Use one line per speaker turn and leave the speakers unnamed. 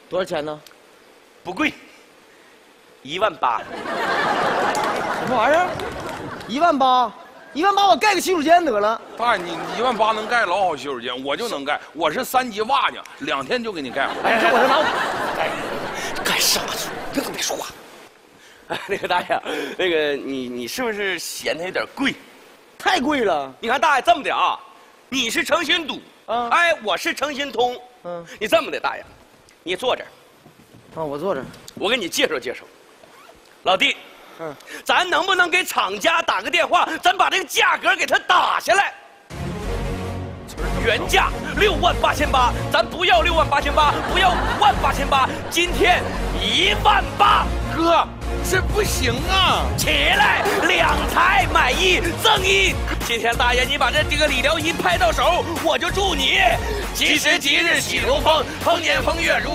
多少钱呢？
不贵，18000。
什么玩意儿？18000，18000我盖个洗手间得了。
大爷，你18000能盖老好洗手间，我就能盖，我是3级瓦匠，2天就给你盖好。
哎，这我这拿我。
哎，干啥去？别跟别说话。哎，那个大爷，那个你是不是嫌它有点贵？
太贵了。
你看大爷这么的啊，你是诚心赌，哎，我是诚心通，你这么的大爷，你坐这儿，
我坐这儿，
我给你介绍介绍，老弟，咱能不能给厂家打个电话，咱把这个价格给他打下来？原价68800，咱不要68800，不要58800，今天18000，
哥，这不行啊！
起来，2台买1赠1。今天大爷，你把这个理疗仪拍到手，我就祝你吉时吉日喜如风，丰年丰月如